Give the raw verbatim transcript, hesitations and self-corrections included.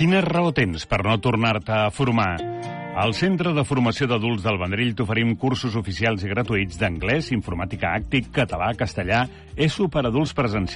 Quina raó tens per no tornar-te a formar? Al Centre de Formació d'Adults del Vendrell t'oferim cursos oficials i gratuïts d'anglès, informàtica àctic, català, castellà, ESO per adults presencials.